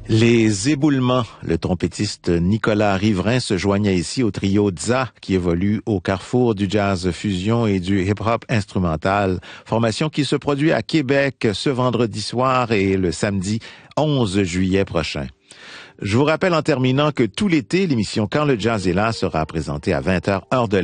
Les éboulements. Le trompettiste Nicolas Riverain se joignait ici au trio Dza, qui évolue au carrefour du jazz fusion et du hip-hop instrumental. Formation qui se produit à Québec ce vendredi soir et le samedi 11 juillet prochain. Je vous rappelle en terminant que tout l'été, l'émission Quand le jazz est là sera présentée à 20h heure de